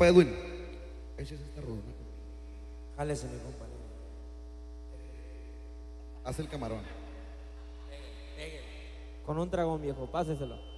compa Edwin, échese esta rola. Jálese, mi compañero. Haz el camarón. Con un dragón, viejo, páseselo.